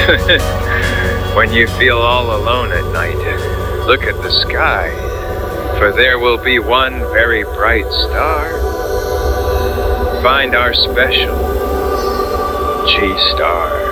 When you feel all alone at night, look at the sky, for there will be one very bright star. Find our special G-Star.